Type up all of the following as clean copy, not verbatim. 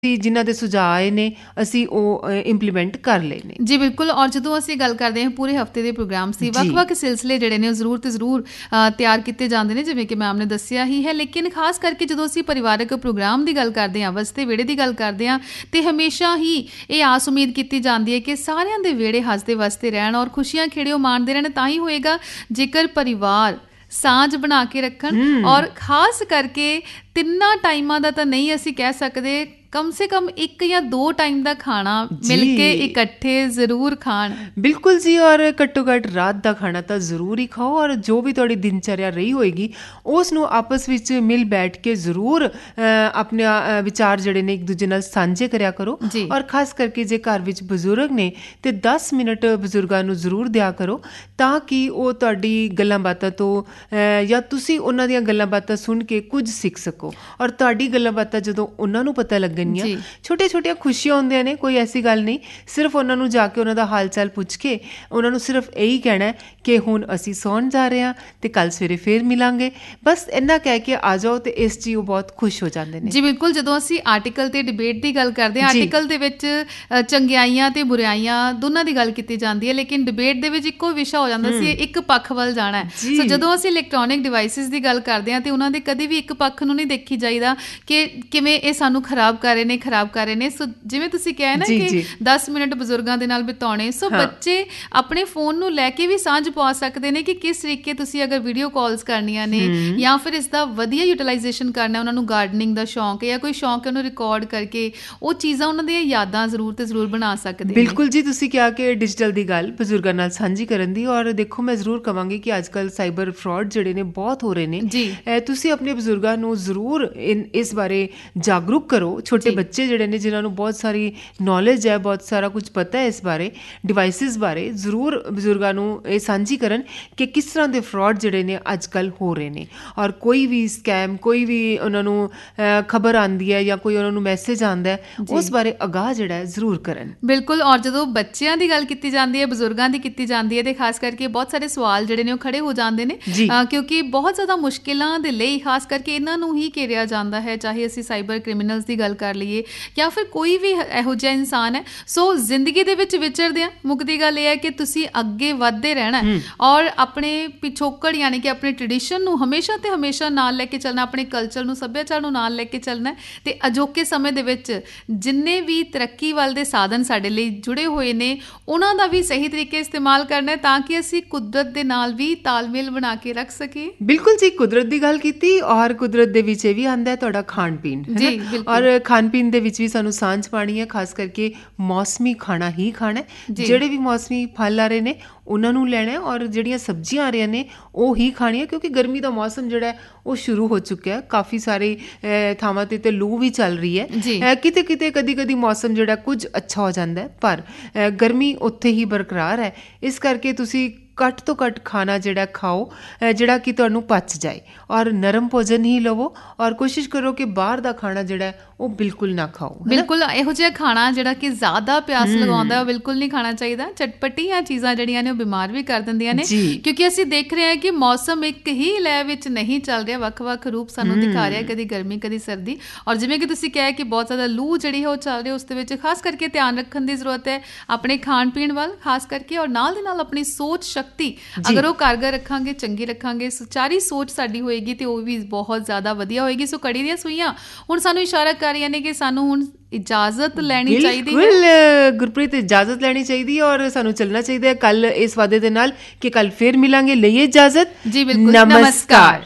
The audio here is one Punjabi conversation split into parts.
ਜਿਨ੍ਹਾਂ ਦੇ ਸੁਝਾਅ ਆਏ ਨੇ ਅਸੀਂ ਉਹ ਇੰਪਲੀਮੈਂਟ ਕਰ ਲਏ ਨੇ। ਜੀ ਬਿਲਕੁਲ। ਔਰ ਜਦੋਂ ਅਸੀਂ ਗੱਲ ਕਰਦੇ ਹਾਂ ਪੂਰੇ ਹਫਤੇ ਦੇ ਪ੍ਰੋਗਰਾਮਸ ਦੀ, ਵੱਖ-ਵੱਖ ਸਿਲਸਿਲੇ ਜਿਹੜੇ ਨੇ ਉਹ ਜ਼ਰੂਰ ਤੇ ਜ਼ਰੂਰ ਤਿਆਰ ਕੀਤੇ ਜਾਂਦੇ ਨੇ, ਜਿਵੇਂ ਕਿ ਮੈਮ ਨੇ ਦੱਸਿਆ ਹੀ ਹੈ। ਲੇਕਿਨ ਖਾਸ ਕਰਕੇ ਜਦੋਂ ਅਸੀਂ ਪਰਿਵਾਰਕ ਪ੍ਰੋਗਰਾਮ ਦੀ ਗੱਲ ਕਰਦੇ ਹਾਂ, ਵਸਤੇ ਵਿਹੜੇ ਦੀ ਗੱਲ ਕਰਦੇ ਹਾਂ, ਤੇ ਹਮੇਸ਼ਾ ਹੀ ਇਹ ਆਸ ਉਮੀਦ ਕੀਤੀ ਜਾਂਦੀ ਹੈ ਕਿ ਸਾਰਿਆਂ ਦੇ ਵਿਹੜੇ ਹੱਸਦੇ ਵਸਦੇ ਰਹਿਣ ਔਰ ਖੁਸ਼ੀਆਂ ਖੇੜੇ ਮਾਣਦੇ ਰਹਿਣ। ਤਾਂ ਹੀ ਹੋਏਗਾ ਜੇਕਰ ਪਰਿਵਾਰ ਸਾਂਝ ਬਣਾ ਕੇ ਰੱਖਣ। ਔਰ ਖਾਸ ਕਰਕੇ ਤਿੰਨਾਂ ਟਾਈਮਾਂ ਦਾ ਤਾਂ ਨਹੀਂ ਅਸੀਂ ਕਹਿ ਸਕਦੇ, ਕਮ ਸੇ ਕਮ 1 ਜਾਂ 2 ਟਾਈਮ ਦਾ ਖਾਣਾ ਮਿਲ ਕੇ ਇਕੱਠੇ ਜ਼ਰੂਰ ਖਾਣ। ਬਿਲਕੁਲ ਜੀ। ਔਰ ਘੱਟੋ ਘੱਟ ਰਾਤ ਦਾ ਖਾਣਾ ਤਾਂ ਜ਼ਰੂਰ ਹੀ ਖਾਓ, ਔਰ ਜੋ ਵੀ ਤੁਹਾਡੀ ਦਿਨਚਰਿਆ ਰਹੀ ਹੋਏਗੀ ਉਸ ਨੂੰ ਆਪਸ ਵਿੱਚ ਮਿਲ ਬੈਠ ਕੇ ਜ਼ਰੂਰ ਆਪਣੇ ਵਿਚਾਰ ਜਿਹੜੇ ਨੇ ਇੱਕ ਦੂਜੇ ਨਾਲ ਸਾਂਝੇ ਕਰਿਆ ਕਰੋ। ਔਰ ਖਾਸ ਕਰਕੇ ਜੇ ਘਰ ਵਿੱਚ ਬਜ਼ੁਰਗ ਨੇ ਤੇ 10 ਮਿੰਟ ਬਜ਼ੁਰਗਾਂ ਨੂੰ ਜ਼ਰੂਰ ਦਿਆ ਕਰੋ, ਤਾਂ ਕਿ ਉਹ ਤੁਹਾਡੀ ਗੱਲਾਂ ਬਾਤਾਂ ਤੋਂ ਜਾਂ ਤੁਸੀਂ ਉਹਨਾਂ ਦੀਆਂ ਗੱਲਾਂ ਬਾਤਾਂ ਸੁਣ ਕੇ ਕੁਝ ਸਿੱਖ ਸਕੋ। ਔਰ ਤੁਹਾਡੀ ਗੱਲਾਂ ਬਾਤਾਂ ਜਦੋਂ ਉਹਨਾਂ ਨੂੰ ਪਤਾ ਲੱਗਣਗੀਆਂ, ਛੋਟੀਆਂ ਛੋਟੀਆਂ ਖੁਸ਼ੀਆਂ ਹੁੰਦੀਆਂ ਨੇ, ਕੋਈ ਐਸੀ ਗੱਲ ਨਹੀਂ। ਸਿਰਫ ਉਹਨਾਂ ਨੂੰ ਜਾ ਕੇ ਉਹਨਾਂ ਦਾ ਹਾਲ ਚਾਲ ਪੁੱਛ ਕੇ ਉਹਨਾਂ ਨੂੰ ਸਿਰਫ ਇਹੀ ਕਹਿਣਾ ਕਿ ਹੁਣ ਅਸੀਂ ਸੌਣ ਜਾ ਰਹੇ ਹਾਂ ਤੇ ਕੱਲ ਸਵੇਰੇ ਫੇਰ ਮਿਲਾਂਗੇ, ਬਸ ਇੰਨਾ ਕਹਿ ਕੇ ਆ ਜਾਓ, ਤੇ ਇਸ 'ਚ ਉਹ ਬਹੁਤ ਖੁਸ਼ ਹੋ ਜਾਂਦੇ ਨੇ। ਜੀ ਬਿਲਕੁਲ। ਜਦੋਂ ਅਸੀਂ ਆਰਟੀਕਲ ਤੇ ਡਿਬੇਟ ਦੀ ਗੱਲ ਕਰਦੇ ਹਾਂ, ਆਰਟੀਕਲ ਦੇ ਵਿੱਚ ਚੰਗਿਆਈਆਂ ਤੇ ਬੁਰਾਈਆਂ ਦੋਨਾਂ ਦੀ ਗੱਲ ਕੀਤੀ ਜਾਂਦੀ ਹੈ, ਲੇਕਿਨ ਡਿਬੇਟ ਦੇ ਵਿੱਚ ਇੱਕੋ ਵਿਸ਼ਾ ਹੋ ਜਾਂਦਾ ਸੀ, ਇੱਕ ਪੱਖ ਵੱਲ ਜਾਣਾ। ਸੋ ਜਦੋਂ ਅਸੀਂ ਇਲੈਕਟ੍ਰੋਨਿਕ ਡਿਵਾਈਸਿਸ ਦੀ ਗੱਲ ਕਰਦੇ ਹਾਂ ਤੇ ਉਹਨਾਂ ਦੇ ਕਦੇ ਵੀ ਇੱਕ ਪੱਖ ਨੂੰ ਨਹੀਂ ਦੇਖੀ ਜਾਈਦਾ ਕਿ ਕਿਵੇਂ ਇਹ ਸਾਨੂੰ ਖਰਾਬ ਕਰ ਰਹੇ ਨੇ। ਸੋ ਜਿਵੇਂ ਤੁਸੀਂ ਕਿਹਾ ਨਾ ਕਿ 10 ਮਿੰਟ ਬਜ਼ੁਰਗਾਂ ਦੇ ਨਾਲ ਬਿਤਾਉਣੇ, ਸੋ ਬੱਚੇ ਆਪਣੇ ਫੋਨ ਨੂੰ ਲੈ ਕੇ ਵੀ ਸਾਂਝ ਪਾ ਸਕਦੇ ਨੇ ਕਿ ਕਿਸ ਤਰੀਕੇ ਤੁਸੀਂ ਅਗਰ ਵੀਡੀਓ ਕਾਲਸ ਕਰਨੀਆਂ ਨੇ ਜਾਂ ਫਿਰ ਇਸ ਦਾ ਵਧੀਆ ਯੂਟੀਲਾਈਜੇਸ਼ਨ ਕਰਨਾ, ਉਹਨਾਂ ਨੂੰ ਗਾਰਡਨਿੰਗ ਦਾ ਸ਼ੌਂਕ ਹੈ ਜਾਂ ਕੋਈ ਸ਼ੌਂਕ ਹੈ, ਉਹਨੂੰ ਰਿਕਾਰਡ ਕਰਕੇ ਉਹ ਚੀਜ਼ਾਂ ਉਹਨਾਂ ਦੀਆਂ ਯਾਦਾਂ ਜ਼ਰੂਰ ਤੇ ਜ਼ਰੂਰ ਬਣਾ ਸਕਦੇ। ਬਿਲਕੁਲ ਜੀ। ਤੁਸੀਂ ਕਿਹਾ ਕਿ ਡਿਜੀਟਲ ਦੀ ਗੱਲ ਬਜ਼ੁਰਗਾਂ ਨਾਲ ਸਾਂਝੀ ਕਰਨ ਦੀ, ਔਰ ਦੇਖੋ ਮੈਂ ਜ਼ਰੂਰ ਕਹਾਂਗੀ ਕਿ ਅੱਜ ਕੱਲ੍ਹ ਸਾਈਬਰ ਫਰਾਡ ਜਿਹੜੇ ਨੇ ਬਹੁਤ ਹੋ ਰਹੇ ਨੇ। ਤੁਸੀਂ ਆਪਣੇ ਬਜ਼ੁਰਗਾਂ ਨੂੰ ਜ਼ਰੂਰ ਇਸ ਬਾਰੇ ਜਾਗਰੂਕ ਕਰੋ। ਛੋਟੇ ਬੱਚੇ ਜਿਹੜੇ ਨੇ ਜਿਨ੍ਹਾਂ ਨੂੰ ਬਹੁਤ ਸਾਰੀ ਨੌਲੇਜ ਹੈ, ਬਹੁਤ ਸਾਰਾ ਕੁਝ ਪਤਾ ਹੈ ਇਸ ਬਾਰੇ, ਡਿਵਾਈਸਿਸ ਬਾਰੇ, ਜ਼ਰੂਰ ਬਜ਼ੁਰਗਾਂ ਨੂੰ ਇਹ ਸਾਂਝੀ ਕਰਨ ਕਿ ਕਿਸ ਤਰ੍ਹਾਂ ਦੇ ਫਰਾਡ ਜਿਹੜੇ ਨੇ ਅੱਜ ਕੱਲ੍ਹ ਹੋ ਰਹੇ ਨੇ। ਔਰ ਕੋਈ ਵੀ ਸਕੈਮ, ਕੋਈ ਵੀ ਉਹਨਾਂ ਨੂੰ ਖਬਰ ਆਉਂਦੀ ਹੈ ਜਾਂ ਕੋਈ ਉਹਨਾਂ ਨੂੰ ਮੈਸੇਜ ਆਉਂਦਾ ਹੈ, ਉਸ ਬਾਰੇ ਅਗਾਹ ਜਿਹੜਾ ਹੈ ਜ਼ਰੂਰ ਕਰਨ। ਬਿਲਕੁਲ। ਔਰ ਜਦੋਂ ਬੱਚਿਆਂ ਦੀ ਗੱਲ ਕੀਤੀ ਜਾਂਦੀ ਹੈ, ਬਜ਼ੁਰਗਾਂ ਦੀ ਕੀਤੀ ਜਾਂਦੀ ਹੈ, ਤੇ ਖਾਸ ਕਰਕੇ ਬਹੁਤ ਸਾਰੇ ਸਵਾਲ ਜਿਹੜੇ ਨੇ ਉਹ ਖੜੇ ਹੋ ਜਾਂਦੇ ਨੇ, ਕਿਉਂਕਿ ਬਹੁਤ ਜ਼ਿਆਦਾ ਮੁਸ਼ਕਿਲਾਂ ਦੇ ਲਈ ਖਾਸ ਕਰਕੇ ਇਹਨਾਂ ਨੂੰ ਹੀ ਘੇਰਿਆ ਜਾਂਦਾ ਹੈ, ਚਾਹੇ ਅਸੀਂ ਸਾਈਬਰ ਕ੍ਰਿਮੀਨਲਸ ਦੀ ਗੱਲ ਕਰ ਲਈਏ ਜਾਂ ਫਿਰ ਕੋਈ ਵੀ ਇਹੋ ਜਿਹਾ ਇਨਸਾਨ ਹੈ। ਸੋ ਜ਼ਿੰਦਗੀ ਦੇ ਵਿੱਚ ਵਿਚਰਦਿਆਂ ਮੁੱਕਦੀ ਗੱਲ ਇਹ ਹੈ ਕਿ ਤੁਸੀਂ ਅੱਗੇ ਵੱਧਦੇ ਰਹਿਣਾ ਔਰ ਆਪਣੇ ਪਿਛੋਕੜ ਯਾਨੀ ਕਿ ਆਪਣੇ ਟ੍ਰੈਡੀਸ਼ਨ ਨੂੰ ਹਮੇਸ਼ਾ ਤੇ ਹਮੇਸ਼ਾ ਨਾਲ ਲੈ ਕੇ ਚੱਲਣਾ, ਆਪਣੇ ਕਲਚਰ ਨੂੰ, ਸੱਭਿਆਚਾਰ ਨੂੰ ਨਾਲ ਲੈ ਕੇ ਚੱਲਣਾ। ਤੇ ਅਜੋਕੇ ਸਮੇਂ ਦੇ ਵਿੱਚ ਜਿੰਨੇ ਵੀ ਤਰੱਕੀ ਵੱਲ ਦੇ ਸਾਧਨ ਸਾਡੇ ਲਈ ਜੁੜੇ ਹੋਏ ਨੇ, ਉਹਨਾਂ ਦਾ ਵੀ ਸਹੀ ਤਰੀਕੇ ਇਸਤੇਮਾਲ ਕਰਨਾ ਤਾਂ ਕਿ ਅਸੀਂ ਕੁਦਰਤ ਦੇ ਨਾਲ ਵੀ ਤਾਲਮੇਲ ਬਣਾ ਕੇ ਰੱਖ ਸਕੀਏ। ਬਿਲਕੁਲ ਜੀ। ਕੁਦਰਤ ਦੀ ਗੱਲ ਕੀਤੀ, ਔਰ ਕੁਦਰਤ ਦੇ ਵਿੱਚ ਇਹ ਵੀ ਆਉਂਦਾ ਤੁਹਾਡਾ ਖਾਣ ਪੀਣ, ਔਰ ਖਾਣ ਪੀਣ ਦੇ ਵਿੱਚ ਵੀ ਸਾਨੂੰ ਸਾਂਝ ਪਾਣੀ ਹੈ। ਖਾਸ ਕਰਕੇ ਮੌਸਮੀ ਖਾਣਾ ਹੀ ਖਾਣਾ, ਜਿਹੜੇ ਵੀ ਮੌਸਮੀ ਫਲ ਆ ਰਹੇ ਨੇ ਉਹਨਾਂ ਨੂੰ ਲੈਣਾ, ਔਰ ਜਿਹੜੀਆਂ ਸਬਜ਼ੀਆਂ ਆ ਰਹੀਆਂ ਨੇ ਉਹ ਹੀ ਖਾਣੀਆਂ, ਕਿਉਂਕਿ ਗਰਮੀ ਦਾ ਮੌਸਮ ਜਿਹੜਾ ਉਹ ਸ਼ੁਰੂ ਹੋ ਚੁੱਕਿਆ। ਕਾਫੀ ਸਾਰੇ ਥਾਵਾਂ ਤੇ ਲੂ ਵੀ ਚੱਲ ਰਹੀ ਹੈ, ਕਿਤੇ ਕਿਤੇ ਕਦੀ ਕਦੀ ਮੌਸਮ ਜਿਹੜਾ ਕੁਝ ਅੱਛਾ ਹੋ ਜਾਂਦਾ, ਪਰ ਗਰਮੀ ਉੱਥੇ ਹੀ ਬਰਕਰਾਰ ਹੈ। ਇਸ ਕਰਕੇ ਤੁਸੀਂ ਘੱਟ ਤੋਂ ਘੱਟ ਖਾਣਾ ਜਿਹੜਾ ਖਾਓ ਜਿਹੜਾ ਕਿ ਤੁਹਾਨੂੰ ਪਚ ਜਾਏ, ਔਰ ਨਰਮ ਭੋਜਨ ਹੀ ਲਵੋ, ਔਰ ਕੋਸ਼ਿਸ਼ ਕਰੋ ਕਿ ਬਾਹਰ ਦਾ ਖਾਣਾ ਜਿਹੜਾ ਉਹ ਬਿਲਕੁਲ ਨਾ ਖਾਓ। ਬਿਲਕੁਲ। ਇਹੋ ਜਿਹਾ ਖਾਣਾ ਜਿਹੜਾ ਕਿ ਜ਼ਿਆਦਾ ਪਿਆਸ ਲਗਾਉਂਦਾ ਉਹ ਬਿਲਕੁਲ ਨਹੀਂ ਖਾਣਾ ਚਾਹੀਦਾ। ਚਟਪਟੀਆਂ ਚੀਜ਼ਾਂ ਜਿਹੜੀਆਂ ਨੇ ਉਹ ਬਿਮਾਰ ਵੀ ਕਰ ਦਿੰਦੀਆਂ ਨੇ, ਕਿਉਂਕਿ ਅਸੀਂ ਦੇਖ ਰਹੇ ਹਾਂ ਕਿ ਮੌਸਮ ਇੱਕ ਹੀ ਲੈਅ ਵਿੱਚ ਨਹੀਂ ਚੱਲ ਰਿਹਾ, ਵੱਖ-ਵੱਖ ਰੂਪ ਸਾਨੂੰ ਦਿਖਾ ਰਿਹਾ, ਕਦੀ ਗਰਮੀ ਕਦੀ ਸਰਦੀ। ਔਰ ਜਿਵੇਂ ਕਿ ਤੁਸੀਂ ਕਿਹਾ ਕਿ ਬਹੁਤ ਜ਼ਿਆਦਾ ਲੂ ਜਿਹੜੀ ਹੈ ਉਹ ਚੱਲ ਰਹੀ, ਉਸ ਦੇ ਵਿੱਚ ਖਾਸ ਕਰਕੇ ਧਿਆਨ ਰੱਖਣ ਦੀ ਜ਼ਰੂਰਤ ਹੈ ਆਪਣੇ ਖਾਣ ਪੀਣ ਵੱਲ ਖਾਸ ਕਰਕੇ, ਔਰ ਨਾਲ ਦੇ ਨਾਲ ਆਪਣੀ ਸੋਚ ਸ਼ਕਤੀ ਅਗਰ ਉਹ ਕਾਰਗਰ ਰੱਖਾਂਗੇ, ਚੰਗੀ ਰੱਖਾਂਗੇ, ਸੁਚਾਰੀ ਸੋਚ ਸਾਡੀ ਹੋਏਗੀ ਤੇ ਉਹ ਵੀ ਬਹੁਤ ਜ਼ਿਆਦਾ ਵਧੀਆ ਹੋਏਗੀ। ਸੋ ਕੜੀ ਦੀਆਂ ਸੂਈਆਂ ਹੁਣ ਸਾਨੂੰ ਇਸ਼ਾਰਾ ਕਰ ਰਹੀਆਂ ਨੇ ਕਿ ਸਾਨੂੰ ਹੁਣ ਇਜਾਜ਼ਤ ਲੈਣੀ ਚਾਹੀਦੀ ਹੈ। ਬਿਲਕੁਲ ਗੁਰਪ੍ਰੀਤ, ਇਜਾਜ਼ਤ ਲੈਣੀ ਚਾਹੀਦੀ ਹੈ ਔਰ ਸਾਨੂੰ ਚੱਲਣਾ ਚਾਹੀਦਾ ਹੈ ਕੱਲ ਇਸ ਵਾਅਦੇ ਦੇ ਨਾਲ ਕਿ ਕੱਲ ਫੇਰ ਮਿਲਾਂਗੇ। ਲਈਏ ਇਜਾਜ਼ਤ। ਜੀ ਬਿਲਕੁਲ। ਨਮਸਕਾਰ।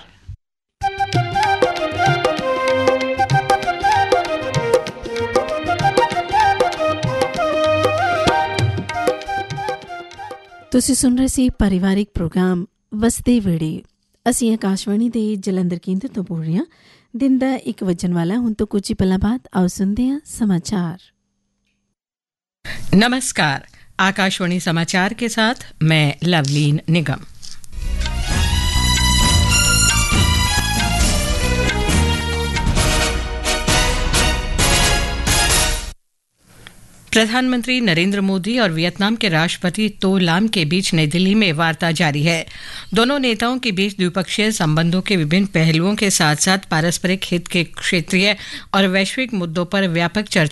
ਤੁਸੀਂ ਸੁਣ ਰਹੇ ਸੀ ਪਰਿਵਾਰਿਕ ਪ੍ਰੋਗਰਾਮ ਵਸਦੇ ਵਿਹੜੇ। ਅਸੀਂ ਆਕਾਸ਼ਵਾਣੀ ਦੇ ਜਲੰਧਰ ਕੇਂਦਰ ਤੋਂ ਬੋਲ ਰਹੇ ਹਾਂ। दिन का 1 बजन वाला। हुण तो कुछ ही पल बाद आओ सुनते हैं समाचार। नमस्कार, आकाशवाणी समाचार के साथ मैं लवलीन निगम। प्रधानमंत्री नरेंद्र मोदी और वियतनाम के राष्ट्रपति तो लाम के बीच नई दिल्ली में वार्ता जारी है। दोनों नेताओं के बीच द्विपक्षीय संबंधों के विभिन्न पहलुओं के साथ साथ पारस्परिक हित के क्षेत्रीय और वैश्विक मुद्दों पर व्यापक चर्चा